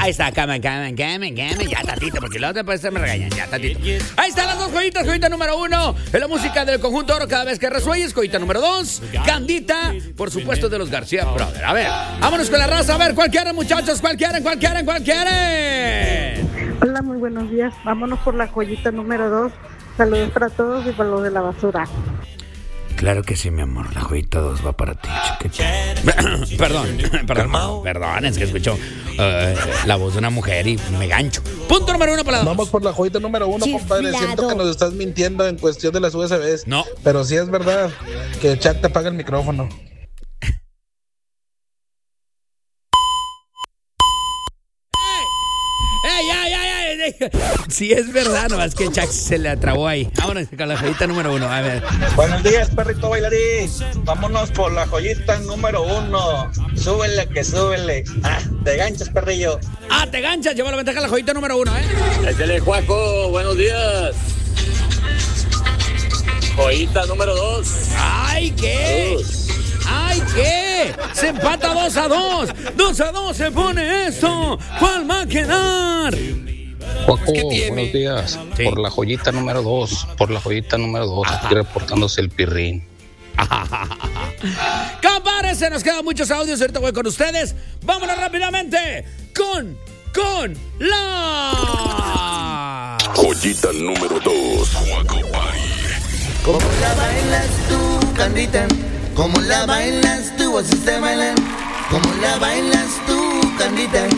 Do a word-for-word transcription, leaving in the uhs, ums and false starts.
Ahí está, cama, cama, cama, cama. Ya, tatito, porque la otra puede ser me regañan. Ya, tatito. Ahí están las dos joyitas. Joyita número uno, en la música del Conjunto Oro cada vez que resuelles. Joyita número dos, Candita, por supuesto, de los García Brother. A ver, vámonos con la raza. A ver, ¿cuál quieren, muchachos? ¿Cuál quieren? ¿Cuál quieren? ¿Cuál quieren? Hola, muy buenos días. Vámonos por la joyita número dos. Saludos para todos y para los de la basura. Claro que sí, mi amor. La joyita dos va para ti, chiquita. Perdón, perdón, perdón, es que escucho uh, la voz de una mujer y me gancho. Punto número uno para la dos. Vamos por la joyita número uno, compadre. Siento que nos estás mintiendo en cuestión de las U S Bs. No. Pero sí es verdad que Chuck te apaga el micrófono. ¡Ey, ya, ya, ya! Sí, es verdad, nomás que Chuck se le atrabó ahí. Vámonos con la joyita número uno, a ver. Buenos días, perrito bailarín. Vámonos por la joyita número uno. Súbele, que súbele. Ah, te ganchas, perrillo. Ah, te ganchas, lleva la ventaja la joyita número uno, ¿eh? Échale, Juaco, buenos días. Joyita número dos. ¡Ay, qué! ¡Ay, qué! Se empata dos a dos. dos a dos se pone esto. ¿Cuál va a quedar? Juaco, buenos días. Sí. Por la joyita número dos. Por la joyita número dos. Aquí reportándose el pirrín. Campares, se nos quedan muchos audios. Ahorita voy con ustedes. Vámonos rápidamente con, con la joyita número dos. Juaco Party. ¿Cómo la bailas tú, Candita? ¿Cómo la bailas tú? Así se bailan. ¿Cómo la bailas tú, Candita?